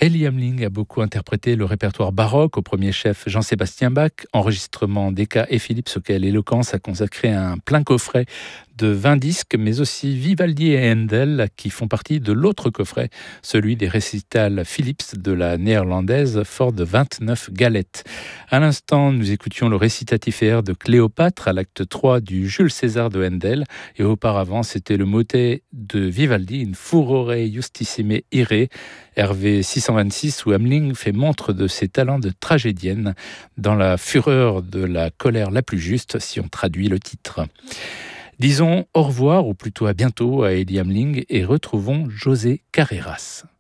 Elie Hamling a beaucoup interprété le répertoire baroque, au premier chef Jean-Sébastien Bach, enregistrement d'Eka et Philips auquel Eloquence a consacré un plein coffret de 20 disques, mais aussi Vivaldi et Handel qui font partie de l'autre coffret, celui des récitals Philips de la néerlandaise, fort de 29 galettes. À l'instant, nous écoutions le récitatif et air de Cléopâtre à l'acte 3 du Jules César de Handel, et auparavant c'était le motet de Vivaldi, In furore justissime ire, Hervé 626, où Hamling fait montre de ses talents de tragédienne dans la fureur de la colère la plus juste, si on traduit le titre. Disons au revoir, ou plutôt à bientôt, à Elie Hamling et retrouvons José Carreras.